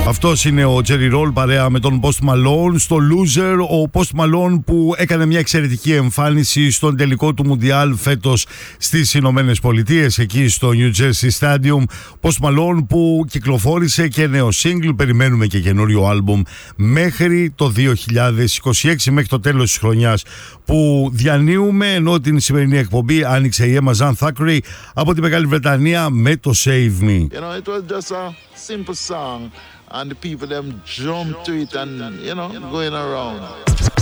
Αυτός είναι ο Jerry Roll παρέα με τον Post Malone στο Loser. Ο Post Malone που έκανε μια εξαιρετική εμφάνιση στον τελικό του Μουντιάλ φέτος στις Ηνωμένες Πολιτείες, εκεί στο New Jersey Stadium. Post Malone που κυκλοφόρησε και νέο single, περιμένουμε και καινούριο άλμπουμ μέχρι το 2026, μέχρι το τέλος της χρονιάς που διανύουμε, ενώ την σημερινή εκπομπή άνοιξε η Emma Zan Thackeray από τη Μεγάλη Βρετανία με το Save Me. You know, it was just a simple song and the people them jump to it and, you know, going around.